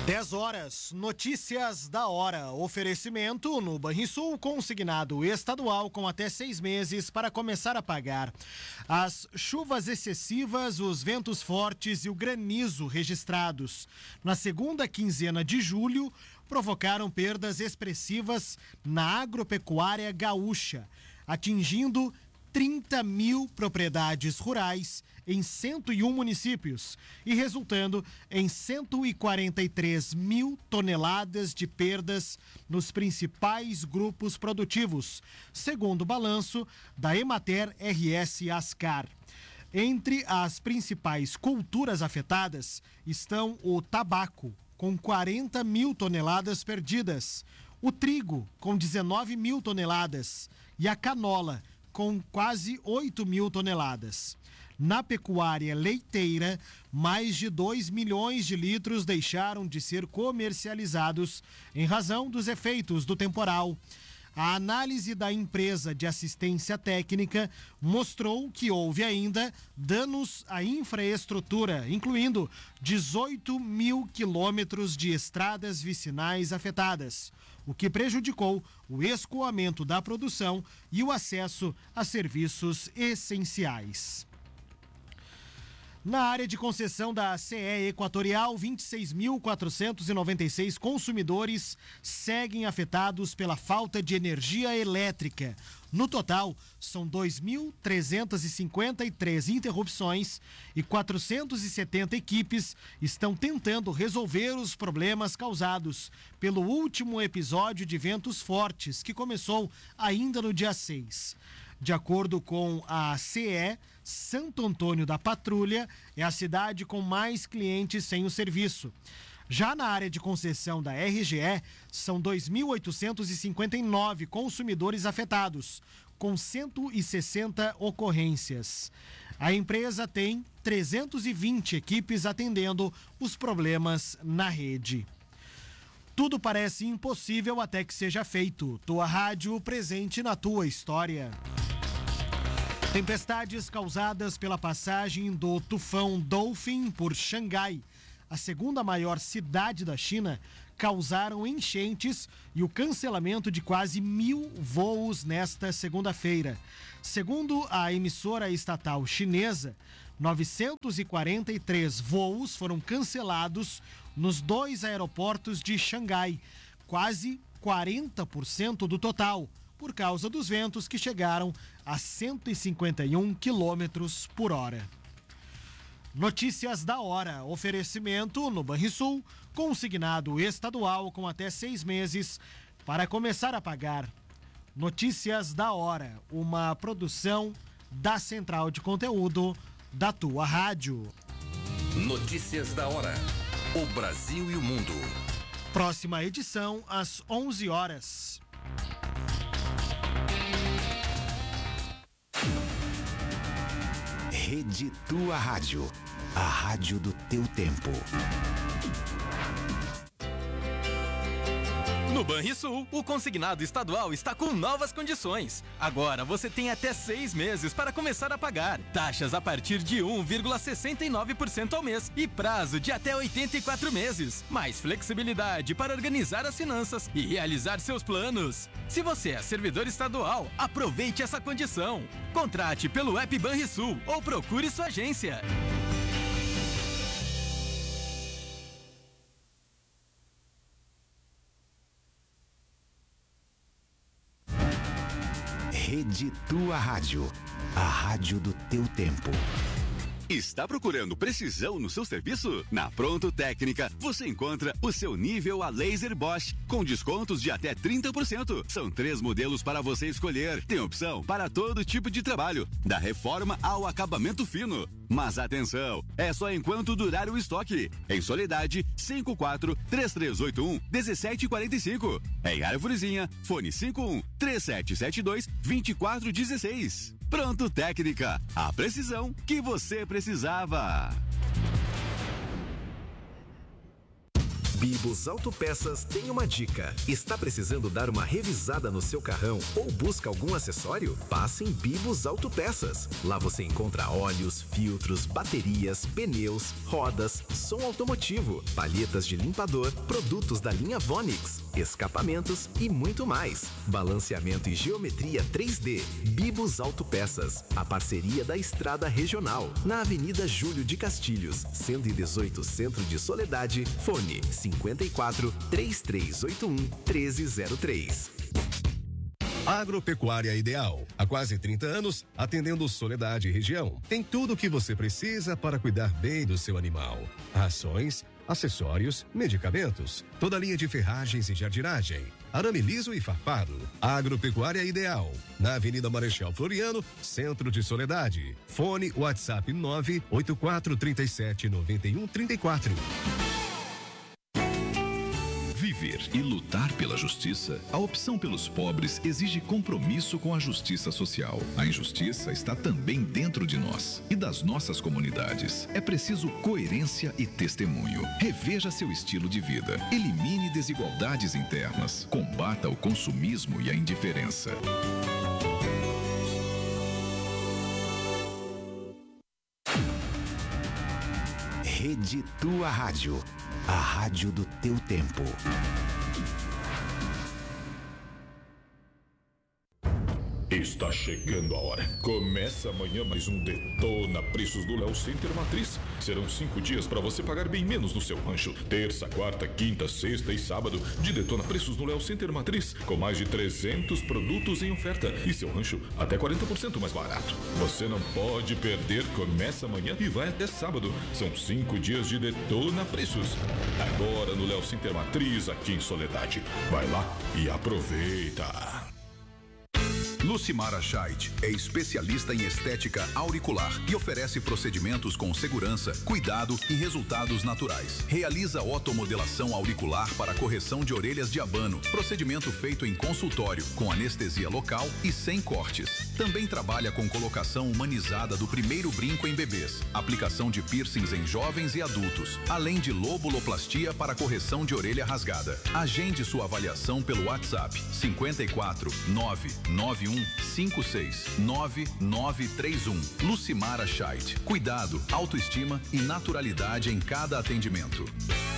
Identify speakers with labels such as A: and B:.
A: 10 horas, notícias da hora. Oferecimento no Banrisul, consignado estadual com até 6 meses para começar a pagar. As chuvas excessivas, os ventos fortes e o granizo registrados na segunda quinzena de julho provocaram perdas expressivas na agropecuária gaúcha, atingindo 30 mil propriedades rurais em 101 municípios e resultando em 143 mil toneladas de perdas nos principais grupos produtivos, segundo o balanço da Emater RS Ascar. Entre as principais culturas afetadas estão o tabaco, com 40 mil toneladas perdidas, o trigo, com 19 mil toneladas, e a canola, com quase 8 mil toneladas. Na pecuária leiteira, mais de 2 milhões de litros deixaram de ser comercializados em razão dos efeitos do temporal. A análise da empresa de assistência técnica mostrou que houve ainda danos à infraestrutura, incluindo 18 mil quilômetros de estradas vicinais afetadas, o que prejudicou o escoamento da produção e o acesso a serviços essenciais. Na área de concessão da CE Equatorial, 26.496 consumidores seguem afetados pela falta de energia elétrica. No total, são 2.353 interrupções e 470 equipes estão tentando resolver os problemas causados pelo último episódio de ventos fortes, que começou ainda no dia 6. De acordo com a CE, Santo Antônio da Patrulha é a cidade com mais clientes sem o serviço. Já na área de concessão da RGE, são 2.859 consumidores afetados, com 160 ocorrências. A empresa tem 320 equipes atendendo os problemas na rede. Tudo parece impossível até que seja feito. Tua rádio presente na tua história. Tempestades causadas pela passagem do tufão Dolphin por Xangai, a segunda maior cidade da China, causaram enchentes e o cancelamento de quase 1.000 voos nesta segunda-feira. Segundo a emissora estatal chinesa, 943 voos foram cancelados nos 2 aeroportos de Xangai, quase 40% do total, por causa dos ventos que chegaram a 151 quilômetros por hora. Notícias da hora. Oferecimento no Banrisul, consignado estadual com até 6 meses para começar a pagar. Notícias da hora, uma produção da Central de Conteúdo da tua rádio.
B: Notícias da hora. O Brasil e o mundo.
A: Próxima edição às 11 horas.
C: Rede Tua Rádio, a rádio do teu tempo.
D: No Banrisul, o consignado estadual está com novas condições. Agora você tem até 6 meses para começar a pagar. Taxas a partir de 1,69% ao mês e prazo de até 84 meses. Mais flexibilidade para organizar as finanças e realizar seus planos. Se você é servidor estadual, aproveite essa condição. Contrate pelo app Banrisul ou procure sua agência.
C: Rede Tua Rádio, a rádio do teu tempo.
E: Está procurando precisão no seu serviço? Na Pronto Técnica, você encontra o seu nível a laser Bosch, com descontos de até 30%. São 3 modelos para você escolher. Tem opção para todo tipo de trabalho, da reforma ao acabamento fino. Mas atenção, é só enquanto durar o estoque. Em Soledade, 54-3381-1745. Em Arvorezinha, fone 51-3772-2416. Pronto Técnica, a precisão que você precisava.
F: Bibos Autopeças tem uma dica. Está precisando dar uma revisada no seu carrão ou busca algum acessório? Passe em Bibos Autopeças. Lá você encontra óleos, filtros, baterias, pneus, rodas, som automotivo, palhetas de limpador, produtos da linha Vonix, escapamentos e muito mais. Balanceamento e geometria 3D. Bibos Autopeças. A parceria da Estrada Regional. Na Avenida Júlio de Castilhos, 118, Centro de Soledade. Fone 54 3381 1303.
G: Agropecuária Ideal. Há quase 30 anos, atendendo Soledade e região. Tem tudo o que você precisa para cuidar bem do seu animal. Rações, acessórios, medicamentos, toda a linha de ferragens e jardinagem, arame liso e farpado. Agropecuária Ideal, na Avenida Marechal Floriano, Centro de Soledade. Fone WhatsApp 984379134.
H: Viver e lutar pela justiça. A opção pelos pobres exige compromisso com a justiça social. A injustiça está também dentro de nós e das nossas comunidades. É preciso coerência e testemunho. Reveja seu estilo de vida. Elimine desigualdades internas. Combata o consumismo e a indiferença.
C: Rede Tua Rádio. A rádio do teu tempo.
I: Está chegando a hora. Começa amanhã mais um Detona Preços do Léo Center Matriz. Serão 5 dias para você pagar bem menos no seu rancho. Terça, quarta, quinta, sexta e sábado de Detona Preços no Léo Center Matriz, com mais de 300 produtos em oferta e seu rancho até 40% mais barato. Você não pode perder. Começa amanhã e vai até sábado. São 5 dias de Detona Preços. Agora no Léo Center Matriz, aqui em Soledade. Vai lá e aproveita.
H: Lucimara Scheidt é especialista em estética auricular e oferece procedimentos com segurança, cuidado e resultados naturais. Realiza otomodelação auricular para correção de orelhas de abano, procedimento feito em consultório, com anestesia local e sem cortes. Também trabalha com colocação humanizada do primeiro brinco em bebês, aplicação de piercings em jovens e adultos, além de lobuloplastia para correção de orelha rasgada. Agende sua avaliação pelo WhatsApp 54 991 56 9931. Lucimara Scheidt. Cuidado, autoestima e naturalidade em cada atendimento.